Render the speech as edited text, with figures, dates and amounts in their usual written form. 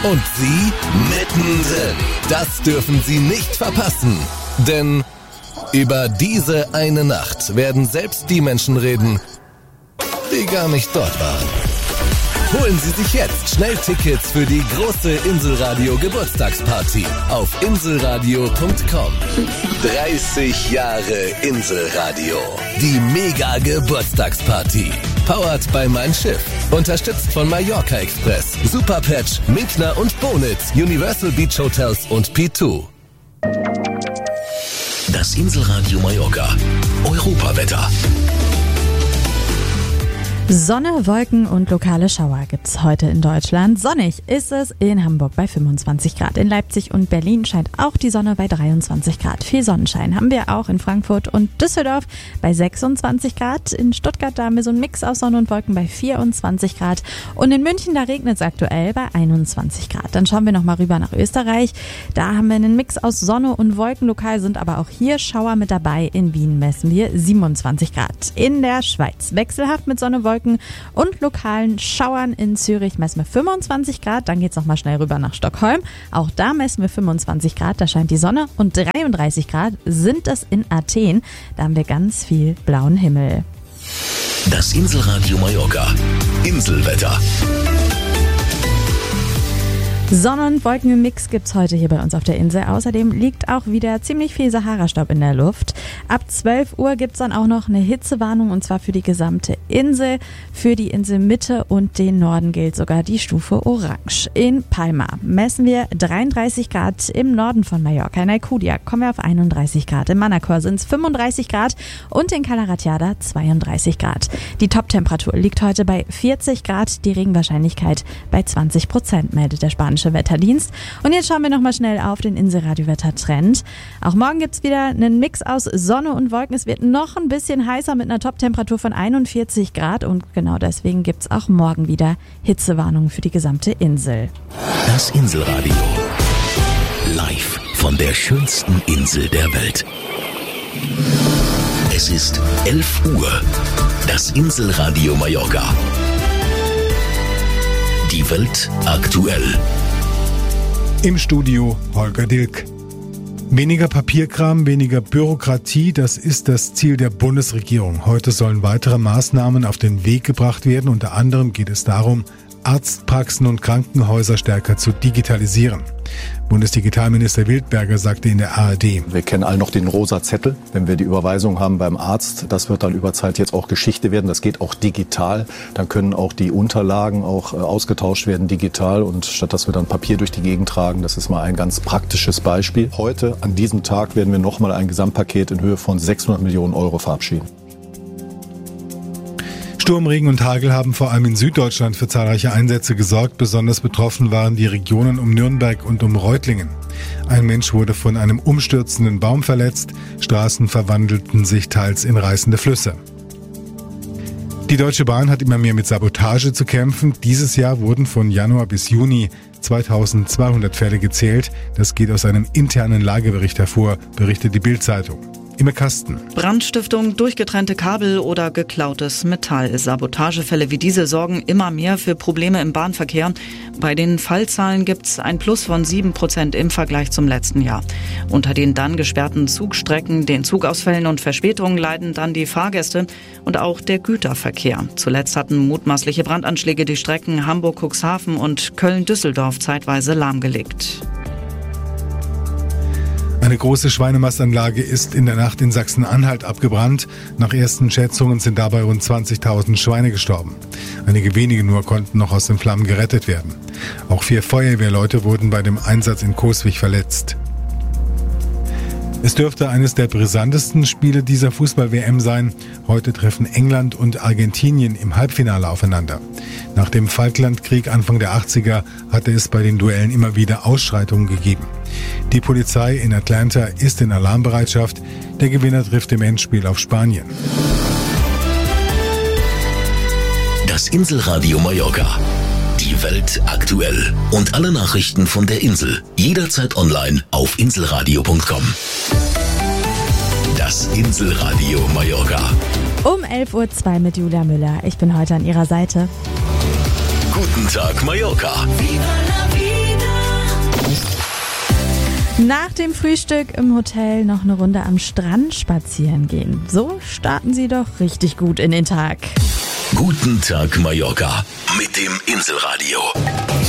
Und Sie mittendrin. Das dürfen Sie nicht verpassen. Denn über diese eine Nacht werden selbst die Menschen reden, die gar nicht dort waren. Holen Sie sich jetzt schnell Tickets für die große Inselradio Geburtstagsparty auf inselradio.com. 30 Jahre Inselradio. Die Mega Geburtstagsparty. Powered by Mein Schiff. Unterstützt von Mallorca Express, Superpatch, Minkner und Bonitz, Universal Beach Hotels und P2. Das Inselradio Mallorca. Europawetter. Sonne, Wolken und lokale Schauer gibt's heute in Deutschland. Sonnig ist es in Hamburg bei 25 Grad. In Leipzig und Berlin scheint auch die Sonne bei 23 Grad. Viel Sonnenschein haben wir auch in Frankfurt und Düsseldorf bei 26 Grad. In Stuttgart, da haben wir so einen Mix aus Sonne und Wolken bei 24 Grad. Und in München, da regnet es aktuell bei 21 Grad. Dann schauen wir nochmal rüber nach Österreich. Da haben wir einen Mix aus Sonne und Wolken. Lokal sind aber auch hier Schauer mit dabei. In Wien messen wir 27 Grad. In der Schweiz wechselhaft mit Sonne, Wolken und lokalen Schauern. In Zürich messen wir 25 Grad. Dann geht's nochmal schnell rüber nach Stockholm. Auch da messen wir 25 Grad. Da scheint die Sonne. Und 33 Grad sind es in Athen. Da haben wir ganz viel blauen Himmel. Das Inselradio Mallorca. Inselwetter. Sonne- und Wolken im Mix gibt's heute hier bei uns auf der Insel. Außerdem liegt auch wieder ziemlich viel Sahara-Staub in der Luft. Ab 12 Uhr gibt's dann auch noch eine Hitzewarnung und zwar für die gesamte Insel. Für die Inselmitte und den Norden gilt sogar die Stufe Orange. In Palma messen wir 33 Grad, im Norden von Mallorca. In Alcudia kommen wir auf 31 Grad. In Manacor sind's 35 Grad und in Cala Ratjada 32 Grad. Die Top-Temperatur liegt heute bei 40 Grad, die Regenwahrscheinlichkeit bei 20%, meldet der spanische Wetterdienst. Und jetzt schauen wir nochmal schnell auf den Inselradio-Wettertrend. Auch morgen gibt's wieder einen Mix aus Sonne und Wolken. Es wird noch ein bisschen heißer mit einer Top-Temperatur von 41 Grad und genau deswegen gibt's auch morgen wieder Hitzewarnungen für die gesamte Insel. Das Inselradio. Live von der schönsten Insel der Welt. Es ist 11 Uhr. Das Inselradio Mallorca. Die Welt aktuell. Im Studio Holger Dilk. Weniger Papierkram, weniger Bürokratie, das ist das Ziel der Bundesregierung. Heute sollen weitere Maßnahmen auf den Weg gebracht werden. Unter anderem geht es darum, Arztpraxen und Krankenhäuser stärker zu digitalisieren. Bundesdigitalminister Wildberger sagte in der ARD: Wir kennen alle noch den rosa Zettel, wenn wir die Überweisung haben beim Arzt. Das wird dann über Zeit jetzt auch Geschichte werden. Das geht auch digital. Dann können auch die Unterlagen auch ausgetauscht werden digital. Und statt dass wir dann Papier durch die Gegend tragen, das ist mal ein ganz praktisches Beispiel. Heute, an diesem Tag, werden wir nochmal ein Gesamtpaket in Höhe von 600 Millionen Euro verabschieden. Sturm, Regen und Hagel haben vor allem in Süddeutschland für zahlreiche Einsätze gesorgt. Besonders betroffen waren die Regionen um Nürnberg und um Reutlingen. Ein Mensch wurde von einem umstürzenden Baum verletzt. Straßen verwandelten sich teils in reißende Flüsse. Die Deutsche Bahn hat immer mehr mit Sabotage zu kämpfen. Dieses Jahr wurden von Januar bis Juni 2200 Fälle gezählt. Das geht aus einem internen Lagebericht hervor, berichtet die Bild-Zeitung. Im Kasten. Brandstiftung, durchgetrennte Kabel oder geklautes Metall. Sabotagefälle wie diese sorgen immer mehr für Probleme im Bahnverkehr. Bei den Fallzahlen gibt's ein Plus von 7% im Vergleich zum letzten Jahr. Unter den dann gesperrten Zugstrecken, den Zugausfällen und Verspätungen leiden dann die Fahrgäste und auch der Güterverkehr. Zuletzt hatten mutmaßliche Brandanschläge die Strecken Hamburg-Cuxhaven und Köln-Düsseldorf zeitweise lahmgelegt. Eine große Schweinemastanlage ist in der Nacht in Sachsen-Anhalt abgebrannt. Nach ersten Schätzungen sind dabei rund 20.000 Schweine gestorben. Einige wenige nur konnten noch aus den Flammen gerettet werden. Auch 4 Feuerwehrleute wurden bei dem Einsatz in Coswig verletzt. Es dürfte eines der brisantesten Spiele dieser Fußball-WM sein. Heute treffen England und Argentinien im Halbfinale aufeinander. Nach dem Falklandkrieg Anfang der 80er hatte es bei den Duellen immer wieder Ausschreitungen gegeben. Die Polizei in Atlanta ist in Alarmbereitschaft. Der Gewinner trifft im Endspiel auf Spanien. Das Inselradio Mallorca. Die Welt aktuell. Und alle Nachrichten von der Insel. Jederzeit online auf inselradio.com. Das Inselradio Mallorca. Um 11.02 Uhr mit Julia Müller. Ich bin heute an Ihrer Seite. Guten Tag, Mallorca. Viva la vida. Nach dem Frühstück im Hotel noch eine Runde am Strand spazieren gehen. So starten Sie doch richtig gut in den Tag. Guten Tag Mallorca mit dem Inselradio.